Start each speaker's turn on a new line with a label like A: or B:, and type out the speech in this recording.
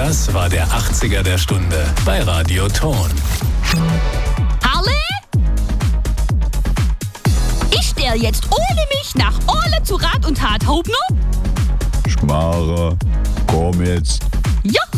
A: Das war der 80er der Stunde bei Radio Ton.
B: Harle? Ich stell jetzt ohne mich nach Orle zu Rat und Tat, Hauptner?
C: Schmarre, komm jetzt.
B: Ja,